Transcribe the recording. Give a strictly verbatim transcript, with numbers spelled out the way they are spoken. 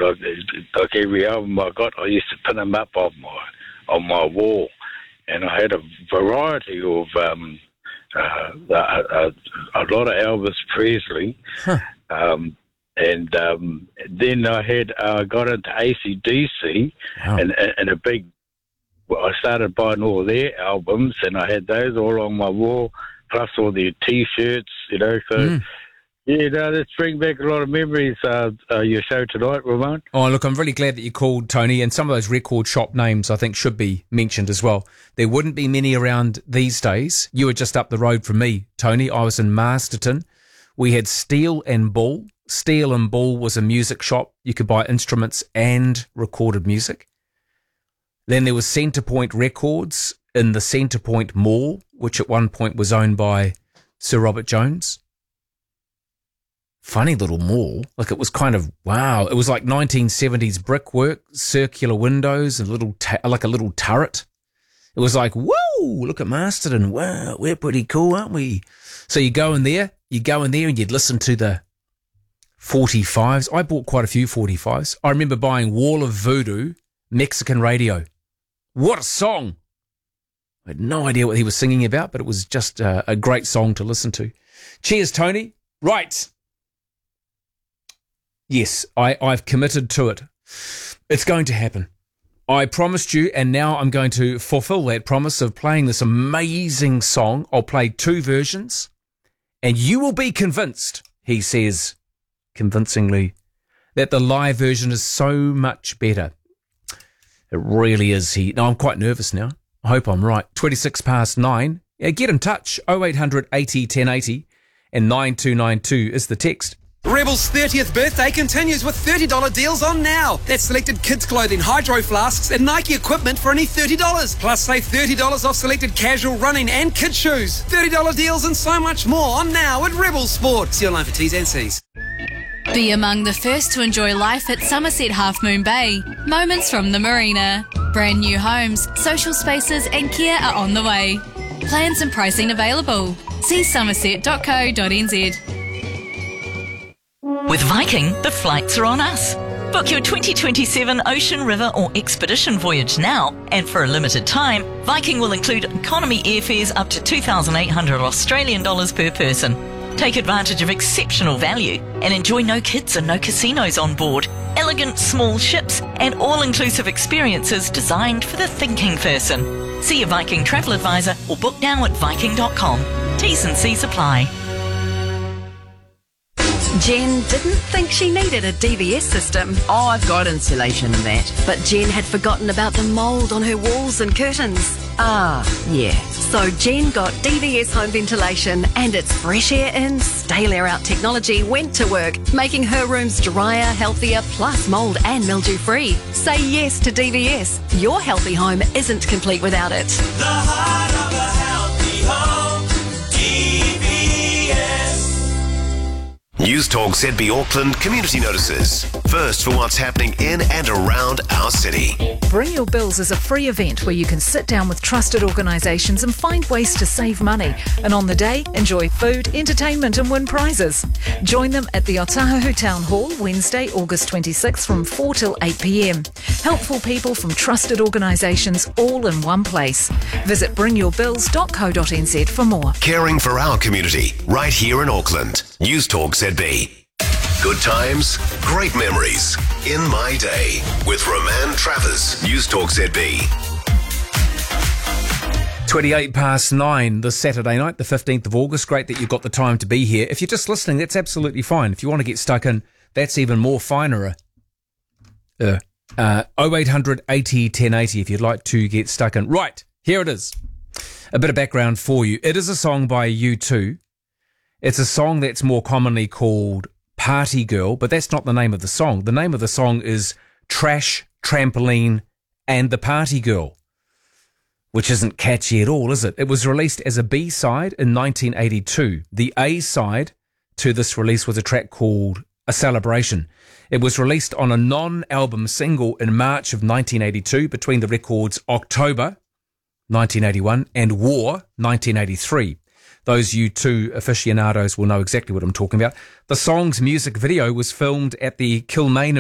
like, like every album I got, I used to pin them up on my on my wall, and I had a variety of um, uh, a, a, a lot of Elvis Presley, huh. um, and um, then I had uh, got into A C D C, wow. and and a big. Well, I started buying all their albums, and I had those all on my wall, plus all their T-shirts, you know. So, mm. yeah, no, that's bringing back a lot of memories. Uh, uh, your show tonight, Ramon. Oh, look, I'm really glad that you called, Tony, and some of those record shop names I think should be mentioned as well. There wouldn't be many around these days. You were just up the road from me, Tony. I was in Masterton. We had Steel and Bull. Steel and Bull was a music shop. You could buy instruments and recorded music. Then there was Centrepoint Records in the Centrepoint Mall, which at one point was owned by Sir Robert Jones. Funny little mall. Like, it was kind of, wow. It was like nineteen seventies brickwork, circular windows, and little ta- like a little turret. It was like, whoa, look at Masterton. Wow, we're pretty cool, aren't we? So you go in there, you go in there and you'd listen to the forty-fives. I bought quite a few forty-fives. I remember buying Wall of Voodoo, Mexican radio. What a song! I had no idea what he was singing about, but it was just uh, a great song to listen to. Cheers, Tony. Right. Yes, I, I've committed to it. It's going to happen. I promised you, and now I'm going to fulfill that promise of playing this amazing song. I'll play two versions, and you will be convinced, he says convincingly, that the live version is so much better. It really is. He. No, I'm quite nervous now. I hope I'm right. twenty-six past nine. Yeah, get in touch. oh eight hundred eighty ten eighty and nine two nine two is the text. Rebel's thirtieth birthday continues with thirty dollars deals on now. That's selected kids' clothing, hydro flasks and Nike equipment for only thirty dollars. Plus save thirty dollars off selected casual running and kids' shoes. thirty dollars deals and so much more on now at Rebel Sport. See online for T's and C's. Be among the first to enjoy life at Somerset Half Moon Bay. Moments from the marina. Brand new homes, social spaces and care are on the way. Plans and pricing available. See somerset dot co dot n z. With Viking, the flights are on us. Book your twenty twenty-seven ocean, river or expedition voyage now, and for a limited time, Viking will include economy airfares up to two thousand eight hundred Australian dollars per person. Take advantage of exceptional value and enjoy no kids and no casinos on board, elegant small ships and all-inclusive experiences designed for the thinking person. See a Viking travel advisor or book now at viking dot com. T's and C's apply. Jen didn't think she needed a D V S system. Oh, I've got insulation and that. But Jen had forgotten about the mould on her walls and curtains. Ah, yeah. So Jen got D V S home ventilation, and its fresh air in, stale air out technology went to work, making her rooms drier, healthier, plus mould and mildew free. Say yes to D V S. Your healthy home isn't complete without it. The heart of a healthy home, D V S. News Talk Z B Auckland Community Notices. First for what's happening in and around our city. Bring Your Bills is a free event where you can sit down with trusted organisations and find ways to save money. And on the day, enjoy food, entertainment and win prizes. Join them at the Otahuhu Town Hall Wednesday, August twenty-sixth from four till eight p m. Helpful people from trusted organisations all in one place. Visit bring your bills dot co dot n z for more. Caring for our community right here in Auckland. News Talk Z B. Good times, great memories. In My Day with Roman Travers. News Talk Z B. twenty-eight past nine this Saturday night, the fifteenth of August. Great that you've got the time to be here. If you're just listening, that's absolutely fine. If you want to get stuck in, that's even more finer. Uh, uh, oh eight hundred eighty ten eighty if you'd like to get stuck in. Right, here it is. A bit of background for you. It is a song by U two. It's a song that's more commonly called Party Girl, but that's not the name of the song. The name of the song is Trash, Trampoline and the Party Girl, which isn't catchy at all, is it? It was released as a B-side in nineteen eighty-two. The A-side to this release was a track called A Celebration. It was released on a non-album single in March of nineteen eighty-two between the records October nineteen eighty-one and War nineteen eighty-three. Those U two aficionados will know exactly what I'm talking about. The song's music video was filmed at the Kilmainham